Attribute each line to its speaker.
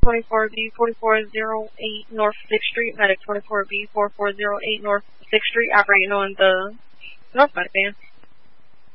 Speaker 1: 24B 4408 North 6th Street, medic 24B 4408 North 6th Street, operating on the North medic van.